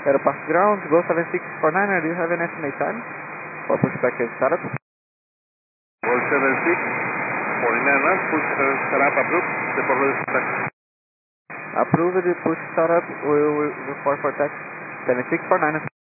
Aeropass ground, go 7649, do you have an estimate time for pushback and startup? Go 7649, push startup approved, report the pushback. Approved, push startup, we will report for tax 7649.